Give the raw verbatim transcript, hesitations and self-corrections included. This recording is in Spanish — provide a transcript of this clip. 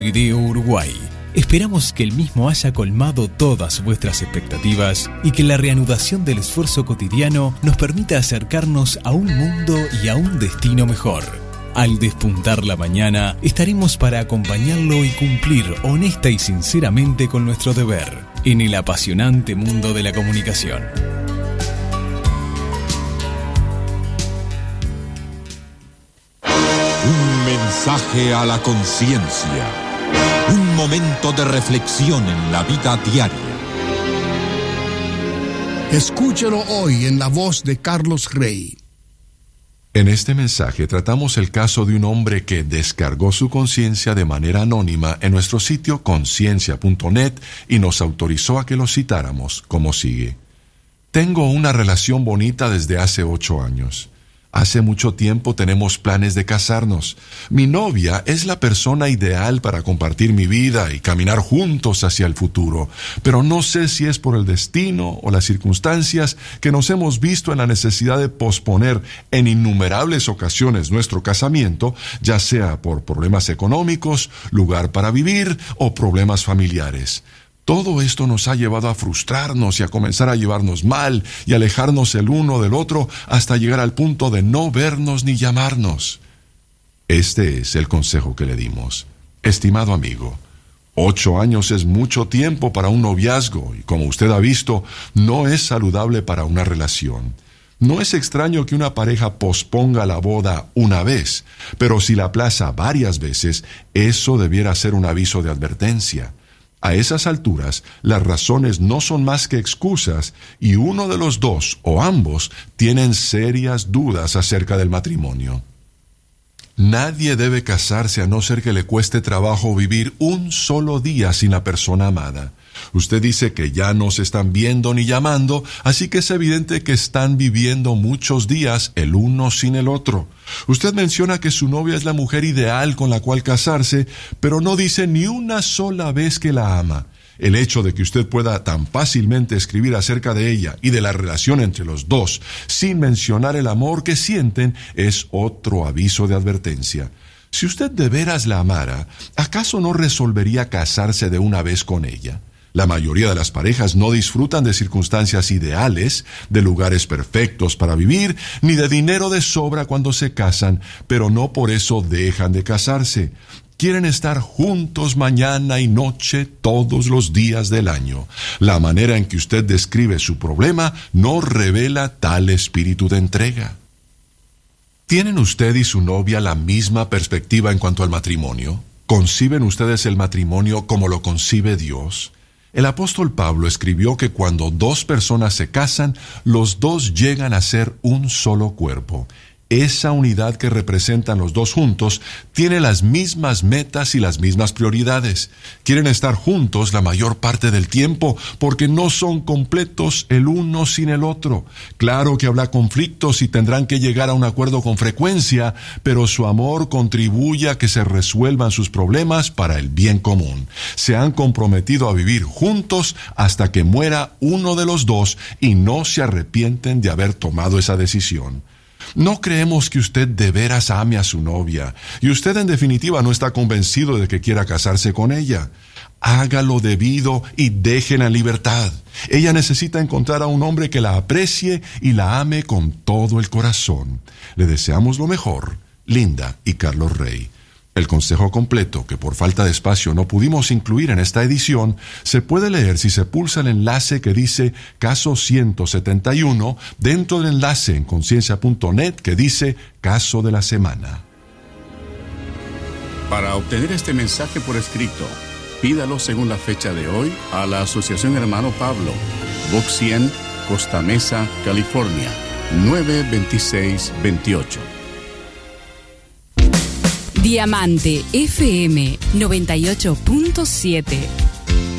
Montevideo, Uruguay. Esperamos que el mismo haya colmado todas vuestras expectativas y que la reanudación del esfuerzo cotidiano nos permita acercarnos a un mundo y a un destino mejor. Al despuntar la mañana, estaremos para acompañarlo y cumplir honesta y sinceramente con nuestro deber en el apasionante mundo de la comunicación. Un mensaje a la conciencia. Un momento de reflexión en la vida diaria. Escúchelo hoy en la voz de Carlos Rey. En este mensaje tratamos el caso de un hombre que descargó su conciencia de manera anónima en nuestro sitio conciencia punto net y nos autorizó a que lo citáramos, como sigue. Tengo una relación bonita desde hace ocho años. Hace mucho tiempo tenemos planes de casarnos. Mi novia es la persona ideal para compartir mi vida y caminar juntos hacia el futuro, pero no sé si es por el destino o las circunstancias que nos hemos visto en la necesidad de posponer en innumerables ocasiones nuestro casamiento, ya sea por problemas económicos, lugar para vivir o problemas familiares. Todo esto nos ha llevado a frustrarnos y a comenzar a llevarnos mal y alejarnos el uno del otro hasta llegar al punto de no vernos ni llamarnos. Este es el consejo que le dimos. Estimado amigo, ocho años es mucho tiempo para un noviazgo y, como usted ha visto, no es saludable para una relación. No es extraño que una pareja posponga la boda una vez, pero si la aplaza varias veces, eso debiera ser un aviso de advertencia. A esas alturas, las razones no son más que excusas y uno de los dos o ambos tienen serias dudas acerca del matrimonio. Nadie debe casarse a no ser que le cueste trabajo vivir un solo día sin la persona amada. Usted dice que ya no se están viendo ni llamando, así que es evidente que están viviendo muchos días el uno sin el otro. Usted menciona que su novia es la mujer ideal con la cual casarse, pero no dice ni una sola vez que la ama. El hecho de que usted pueda tan fácilmente escribir acerca de ella y de la relación entre los dos, sin mencionar el amor que sienten, es otro aviso de advertencia. Si usted de veras la amara, ¿acaso no resolvería casarse de una vez con ella? La mayoría de las parejas no disfrutan de circunstancias ideales, de lugares perfectos para vivir, ni de dinero de sobra cuando se casan, pero no por eso dejan de casarse. Quieren estar juntos mañana y noche todos los días del año. La manera en que usted describe su problema no revela tal espíritu de entrega. ¿Tienen usted y su novia la misma perspectiva en cuanto al matrimonio? ¿Conciben ustedes el matrimonio como lo concibe Dios? El apóstol Pablo escribió que cuando dos personas se casan, los dos llegan a ser un solo cuerpo. Esa unidad que representan los dos juntos tiene las mismas metas y las mismas prioridades. Quieren estar juntos la mayor parte del tiempo porque no son completos el uno sin el otro. Claro que habrá conflictos y tendrán que llegar a un acuerdo con frecuencia, pero su amor contribuye a que se resuelvan sus problemas para el bien común. Se han comprometido a vivir juntos hasta que muera uno de los dos y no se arrepienten de haber tomado esa decisión. No creemos que usted de veras ame a su novia, y usted en definitiva no está convencido de que quiera casarse con ella. Hágalo debido y déjela en libertad. Ella necesita encontrar a un hombre que la aprecie y la ame con todo el corazón. Le deseamos lo mejor, Linda y Carlos Rey. El consejo completo, que por falta de espacio no pudimos incluir en esta edición, se puede leer si se pulsa el enlace que dice Caso ciento setenta y uno dentro del enlace en conciencia punto net que dice Caso de la Semana. Para obtener este mensaje por escrito, pídalo según la fecha de hoy a la Asociación Hermano Pablo, Box cien, Costa Mesa, California, nueve veintiséis veintiocho. Diamante F M noventa y ocho punto siete.